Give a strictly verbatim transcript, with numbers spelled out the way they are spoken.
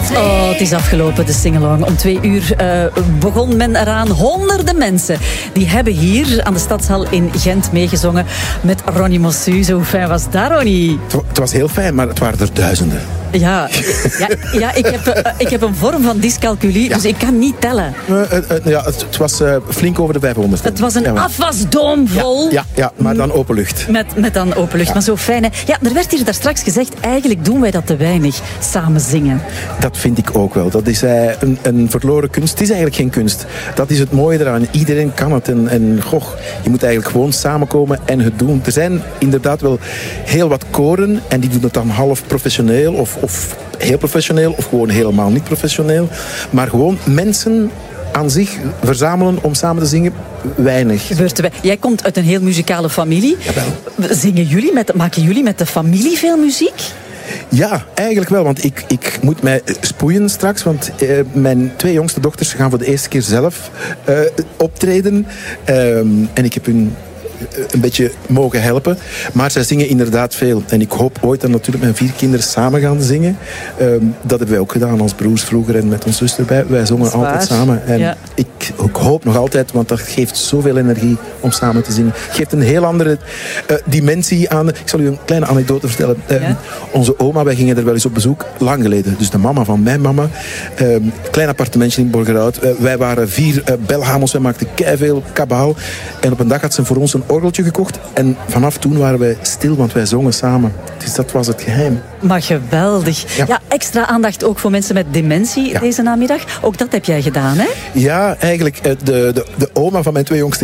Oh, het is afgelopen, de singalong. Om twee uur uh, begon men eraan. Honderden mensen die hebben hier aan de Stadshal in Gent meegezongen met Ronnie Mossuze. Hoe fijn was dat, Ronnie? Het, het was heel fijn, maar het waren er duizenden. Ja, ja, ja ik, heb, uh, ik heb een vorm van dyscalculie, ja. Dus ik kan niet tellen. Uh, uh, uh, ja, het, het was uh, flink over de vijfhonderd. Het was een ja, afwasdoom vol. Ja, ja, ja, maar dan openlucht. Met, met dan openlucht, ja. Maar zo fijn. Hè? Ja, er werd hier daar straks gezegd, eigenlijk doen wij dat te weinig, samen zingen. Dat vind ik ook wel. Dat is uh, een, een verloren kunst. Het is eigenlijk geen kunst. Dat is het mooie eraan. Iedereen kan het. En, en goh, je moet eigenlijk gewoon samenkomen en het doen. Er zijn inderdaad wel heel wat koren en die doen het dan half professioneel of, of heel professioneel of gewoon helemaal niet professioneel. Maar gewoon mensen aan zich verzamelen om samen te zingen, weinig. Jij komt uit een heel muzikale familie. Jawel. Zingen jullie met, maken jullie met de familie veel muziek? Ja, eigenlijk wel, want ik, ik moet mij spoeien straks, want uh, mijn twee jongste dochters gaan voor de eerste keer zelf uh, optreden. Um, en ik heb hun een beetje mogen helpen. Maar zij zingen inderdaad veel. En ik hoop ooit dan natuurlijk mijn vier kinderen samen gaan zingen. Um, dat hebben wij ook gedaan als broers vroeger en met ons zuster bij. Wij zongen altijd samen. En ja. ik, ik hoop nog altijd, want dat geeft zoveel energie om samen te zingen. Het geeft een heel andere uh, dimensie aan. Ik zal u een kleine anekdote vertellen. Uh, ja? Onze oma, wij gingen er wel eens op bezoek, lang geleden. Dus de mama van mijn mama. Um, klein appartementje in Borgerhout. Uh, wij waren vier uh, belhamels. Wij maakten keiveel kabaal. En op een dag had ze voor ons een orgeltje gekocht. En vanaf toen waren wij stil, want wij zongen samen. Dus dat was het geheim. Maar geweldig. Ja, ja extra aandacht ook voor mensen met dementie ja. deze namiddag. Ook dat heb jij gedaan, hè? Ja, eigenlijk de, de, de oma van mijn twee jongste